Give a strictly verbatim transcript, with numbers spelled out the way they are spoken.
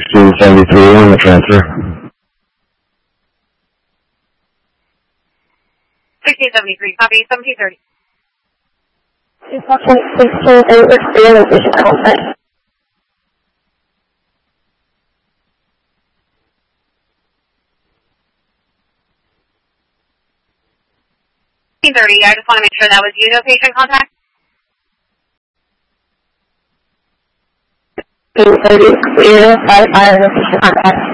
sixteen seventy-three on the transfer. sixteen seventy-three, copy, seventeen thirty. sixteen seventy-three on the station contact. sixteen thirty, I just want to make sure that was you, no patient contact. sixteen thirty, zero five five, no patient contact.